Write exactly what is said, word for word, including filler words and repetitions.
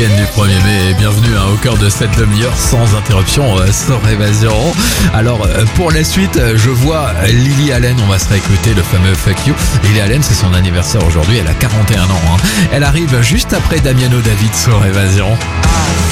week-end du premier mai et bienvenue hein, au cœur de cette demi-heure sans interruption euh, sur Évasion. Alors euh, pour la suite, je vois Lily Allen, on va se réécouter le fameux Fuck You. Lily Allen, c'est son anniversaire aujourd'hui, elle a quarante et un ans. Hein. Elle arrive juste après Damiano David sur Évasion.